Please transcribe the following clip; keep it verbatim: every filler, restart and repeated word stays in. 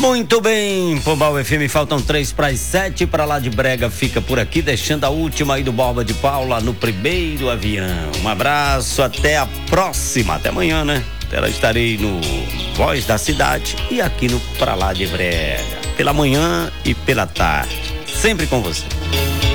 Muito bem, Pombal F M, faltam três para as sete. Para lá de Brega fica por aqui, deixando a última aí do Borba de Paula no primeiro avião. Um abraço, até a próxima, até amanhã, né? Ela estarei no Voz da Cidade e aqui no Pra Lá de Brega, pela manhã e pela tarde, sempre com você.